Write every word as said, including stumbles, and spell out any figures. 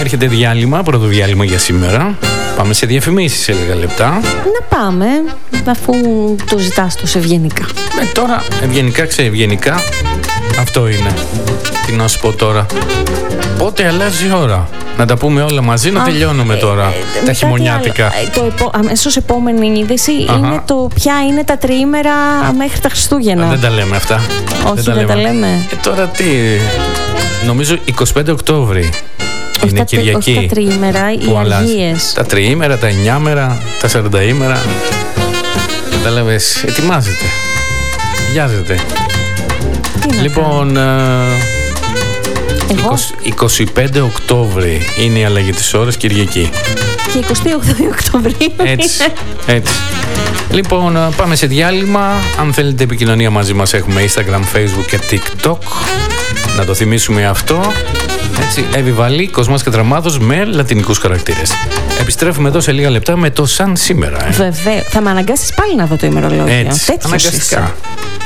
έρχεται διάλειμμα, πρώτο διάλειμμα για σήμερα. Πάμε σε διαφημίσεις σε λίγα λεπτά. Να πάμε, αφού το ζητάς τόσο ευγενικά. Ε, τώρα, ευγενικά ξεευγενικά, αυτό είναι. Τι να σου πω τώρα. Πότε αλλάζει η ώρα. Να τα πούμε όλα μαζί, να Α, τελειώνουμε ε, τώρα ε, τα χειμωνιάτικα. Ε, το επο, αμέσως επόμενη είδηση Αχα. είναι το ποια είναι τα τριήμερα μέχρι τα Χριστούγεννα. Α, δεν τα λέμε αυτά. Όχι, δεν τα, δεν λέμε. τα λέμε. Ε, τώρα τι. Νομίζω εικοστή πέμπτη Οκτώβρη. Όχι είναι τα, Κυριακή. Όχι τα τριήμερα, οι αργίες. Τα τριήμερα, τα εννιάμερα, τα σαρανταήμερα. Κατάλαβες, ετοιμάζεται. Βιάζεται. Λοιπόν, είκοσι, είκοσι πέντε Οκτώβρη είναι η αλλαγή της ώρας, Κυριακή. Και εικοστή όγδοη Οκτωβρίου. Έτσι, έτσι. Λοιπόν, πάμε σε διάλειμμα. Αν θέλετε επικοινωνία μαζί μας, έχουμε Instagram, Facebook και TikTok. Να το θυμίσουμε αυτό. Έτσι, Εύη Βαλή, Κοσμάς Κατραμάδος με λατινικούς χαρακτήρες. Επιστρέφουμε εδώ σε λίγα λεπτά με το σαν σήμερα. Ε. Βεβαίως. Θα με αναγκάσεις πάλι να δω το ημερολόγιο. Έτσι, αναγκαστικά.